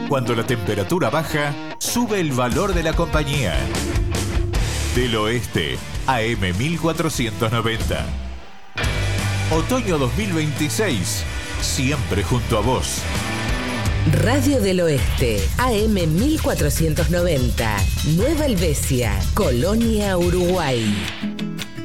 Cuando la temperatura baja, sube el valor de la compañía. Del Oeste, AM 1490. Otoño 2026, siempre junto a vos. Radio del Oeste, AM 1490, Nueva Helvecia, Colonia, Uruguay.